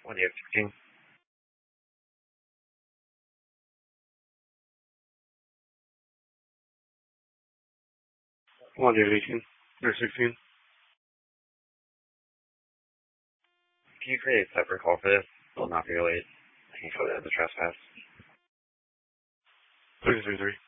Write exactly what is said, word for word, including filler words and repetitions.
One day of sixteen. One day of eighteen. Or sixteen. Can you create a separate call for this? Will not be late. I can code it as a trespass. Three three three.